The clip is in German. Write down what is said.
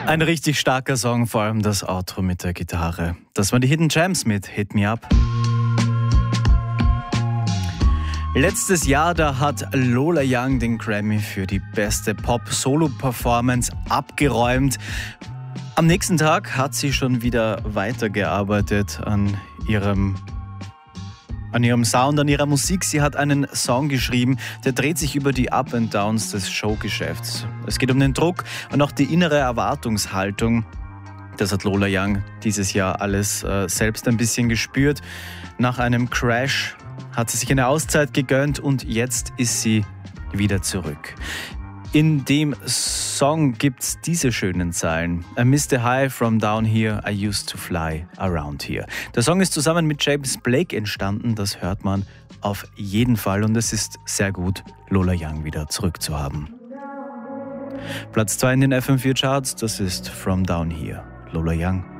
Ein richtig starker Song, vor allem das Outro mit der Gitarre. Das waren die Hidden Gems mit Hit Me Up. Letztes Jahr, da hat Lola Young den Grammy für die beste Pop-Solo-Performance abgeräumt. Am nächsten Tag hat sie schon wieder weitergearbeitet an ihrem Sound, an ihrer Musik. Sie hat einen Song geschrieben, der dreht sich über die Up and Downs des Showgeschäfts. Es geht um den Druck und auch die innere Erwartungshaltung. Das hat Lola Young dieses Jahr alles selbst ein bisschen gespürt. Nach einem Crash hat sie sich eine Auszeit gegönnt und jetzt ist sie wieder zurück. In dem Song gibt's diese schönen Zeilen. I missed the high from down here, I used to fly around here. Der Song ist zusammen mit James Blake entstanden, das hört man auf jeden Fall und es ist sehr gut, Lola Young wieder zurückzuhaben. Platz 2 in den FM4 Charts, das ist From Down Here, Lola Young.